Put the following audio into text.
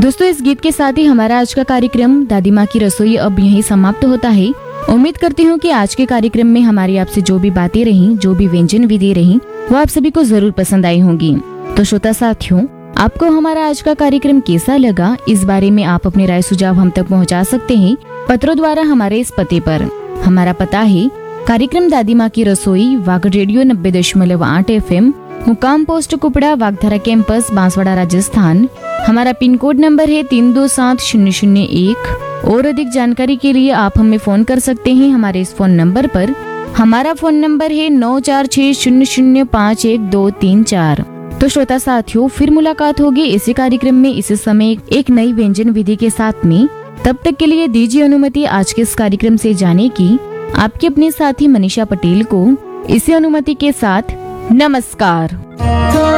दोस्तों, इस गीत के साथ ही हमारा आज का कार्यक्रम दादी माँ की रसोई अब यहीं समाप्त होता है। उम्मीद करती हूँ कि आज के कार्यक्रम में हमारी आपसे जो भी बातें रही, जो भी व्यंजन विधि रही, वो आप सभी को जरूर पसंद आई होंगी। तो श्रोता साथियों, आपको हमारा आज का कार्यक्रम कैसा लगा, इस बारे में आप अपने राय सुझाव हम तक पहुँचा सकते हैं पत्रों द्वारा हमारे इस पते पर। हमारा पता है कार्यक्रम दादी माँ की रसोई, वाग रेडियो 90.8 FM, मुकाम पोस्ट कुपड़ा, वागधारा कैंपस, बांसवाड़ा, राजस्थान। हमारा पिन कोड नंबर है 327001। और अधिक जानकारी के लिए आप हमें फोन कर सकते हैं हमारे इस फोन नंबर पर। हमारा फोन नंबर है 9460051234। तो श्रोता साथियों, फिर मुलाकात होगी इसी कार्यक्रम में इसी समय एक नई व्यंजन विधि के साथ में। तब तक के लिए दीजिए अनुमति आज के इस कार्यक्रम से जाने की। आपके अपने साथी मनीषा पटेल को इसी अनुमति के साथ नमस्कार।